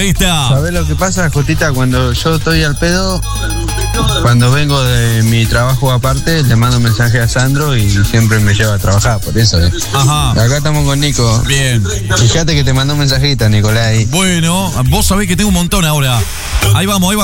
Ahí está. ¿Sabés lo que pasa, Jotita? Cuando yo estoy al pedo, cuando vengo de mi trabajo aparte, le mando un mensaje a Sandro y siempre me lleva a trabajar, por eso. Ajá. Acá estamos con Nico. Bien. Fíjate que te mandó un mensajito, Nicolás. Ahí. Bueno, vos sabés que tengo un montón ahora. Ahí vamos, ahí vamos.